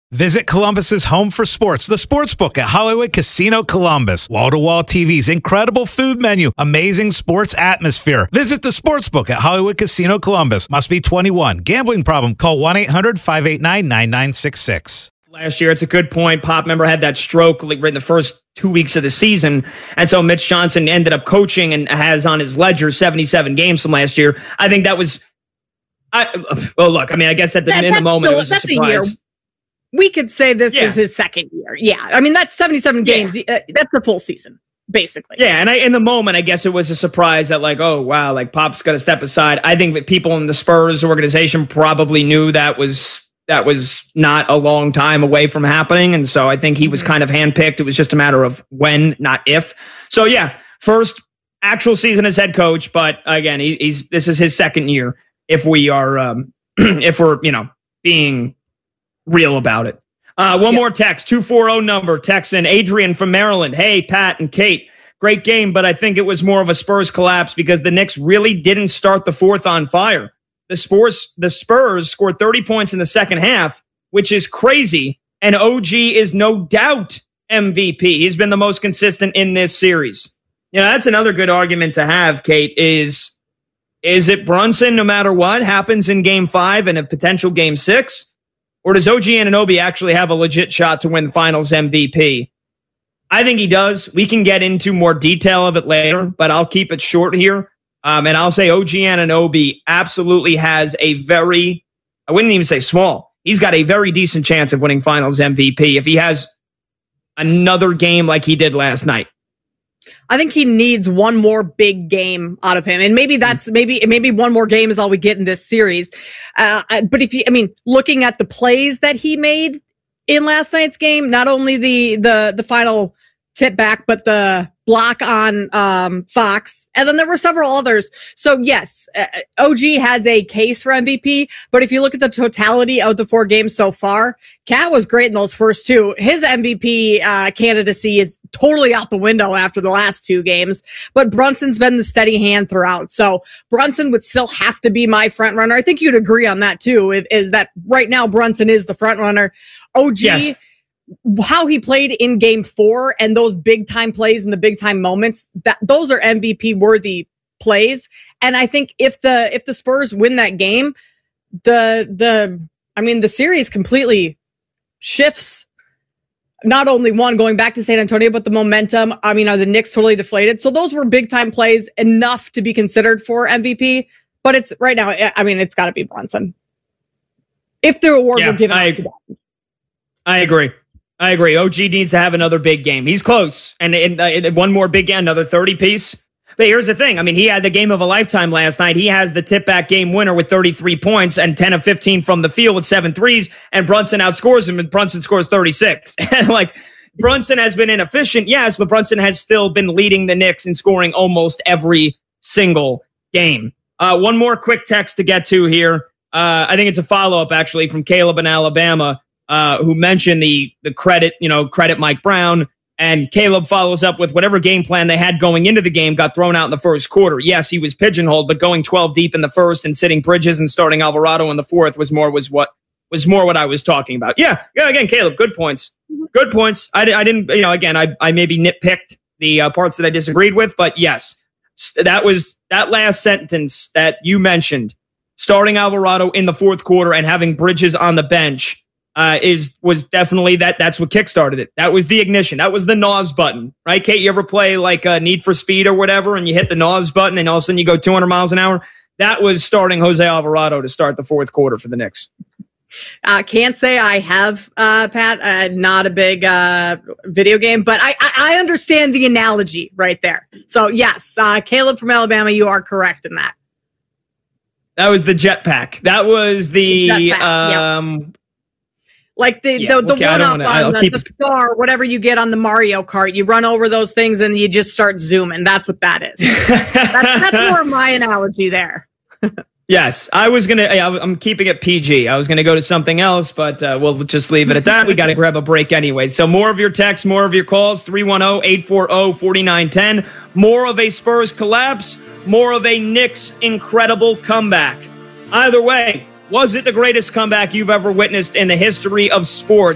Visit Columbus's home for sports, the Sportsbook at Hollywood Casino Columbus. Wall-to-wall TVs, incredible food menu, amazing sports atmosphere. Visit the Sportsbook at Hollywood Casino Columbus. Must be 21. Gambling problem? Call 1-800-589-9966. Last year, it's a good point. Pop, remember, had that stroke right in the first 2 weeks of the season. And so Mitch Johnson ended up coaching and has on his ledger 77 games from last year. I think that was, well, look, I mean, I guess in the moment, it was a surprise. We could say this is his second year. Yeah. I mean, that's 77 games. That's the full season, basically. Yeah. And in the moment, I guess it was a surprise that like, oh, wow, like Pop's got to step aside. I think that people in the Spurs organization probably knew that was not a long time away from happening. And so I think he was kind of handpicked. It was just a matter of when, not if. So yeah, first actual season as head coach. But again, this is his second year if we are, if we're, being real about it. One more text, 240 number, texting Adrian from Maryland. Hey, Pat and Kate, great game, but I think it was more of a Spurs collapse because the Knicks really didn't start the fourth on fire. The Spurs scored 30 points in the second half, which is crazy, and OG is no doubt MVP. He's been the most consistent in this series. That's another good argument to have, Kate, is it Brunson no matter what happens in Game 5 and a potential Game 6? Or does OG Anunoby actually have a legit shot to win the Finals MVP? I think he does. We can get into more detail of it later, but I'll keep it short here. And I'll say OG Anunoby absolutely has a very, I wouldn't even say small, he's got a very decent chance of winning Finals MVP if he has another game like he did last night. I think he needs one more big game out of him. And maybe maybe one more game is all we get in this series. But looking at the plays that he made in last night's game, not only the final tip back, but the block on Fox. And then there were several others. So yes, OG has a case for MVP, but if you look at the totality of the 4 games so far, Cat was great in those first 2. His MVP candidacy is totally out the window after the last 2 games, but Brunson's been the steady hand throughout. So Brunson would still have to be my front runner. I think you'd agree on that too, is that right now Brunson is the front runner. OG, yes. How he played in Game 4 and those big time plays and the big time moments, those are MVP worthy plays. And I think if the Spurs win that game, the series completely shifts. Not only one going back to San Antonio, but the momentum. Are the Knicks totally deflated? So those were big time plays enough to be considered for MVP. But it's right now, it's got to be Brunson. If the award were given out to them. I agree. OG needs to have another big game. He's close. And one more big game, another 30 piece. But here's the thing. He had the game of a lifetime last night. He has the tip back game winner with 33 points and 10 of 15 from the field with 7 threes. And Brunson outscores him and Brunson scores 36. And Brunson has been inefficient. Yes, but Brunson has still been leading the Knicks in scoring almost every single game. One more quick text to get to here. I think it's a follow-up actually from Caleb in Alabama. Who mentioned the credit Mike Brown, and Caleb follows up with whatever game plan they had going into the game got thrown out in the first quarter. Yes, he was pigeonholed, but going 12 deep in the first and sitting Bridges and starting Alvarado in the fourth was more what I was talking about. Yeah. Again, Caleb, good points. Good points. I didn't, I maybe nitpicked the parts that I disagreed with, but yes, that last sentence that you mentioned, starting Alvarado in the fourth quarter and having Bridges on the bench. Was definitely that's what kickstarted it. That was the ignition. That was the NOS button, right? Kate, you ever play like Need for Speed or whatever, and you hit the NOS button, and all of a sudden you go 200 miles an hour? That was starting Jose Alvarado to start the fourth quarter for the Knicks. Can't say I have, Pat. Not a big video game, but I understand the analogy right there. So yes, Caleb from Alabama, you are correct in that. That was the jetpack. That was the jetpack, like the one up on the star, whatever you get on the Mario Kart, you run over those things and you just start zooming. That's what that is. that's more of my analogy there. Yes, I'm keeping it PG. I was going to go to something else, but we'll just leave it at that. We got to grab a break anyway. So more of your texts, more of your calls, 310-840-4910. More of a Spurs collapse, more of a Knicks incredible comeback. Either way, was it the greatest comeback you've ever witnessed in the history of sports?